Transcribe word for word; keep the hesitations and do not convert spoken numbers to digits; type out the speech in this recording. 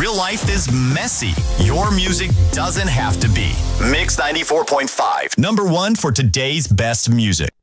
Real life is messy. Your music doesn't have to be. Mix ninety-four point five. Number one for today's best music.